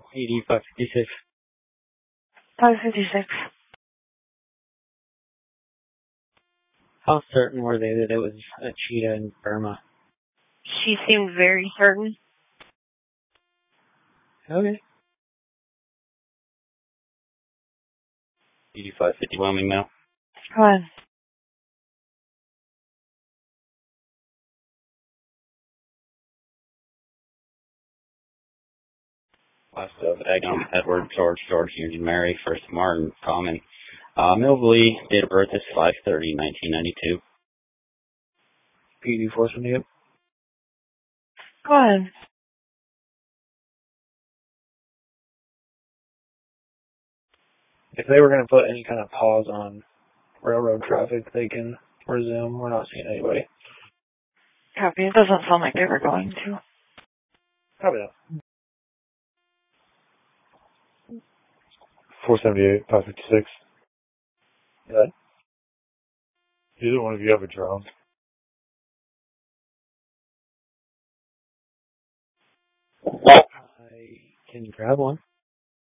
8556. 556. How certain were they that it was a cheetah in Burma? She seemed very certain. Okay. 8550 Wyoming now. Go ahead. Last of Agam, Edward, George, Union, Mary, First Martin, Common. Millville, date of birth is 5/30/1992. PD 478. Go ahead. If they were going to put any kind of pause on railroad traffic, they can resume. We're not seeing anybody. Copy. It doesn't sound like they were going to. Probably not. 478, 556. Good. Either one of you have a drone. I can grab one.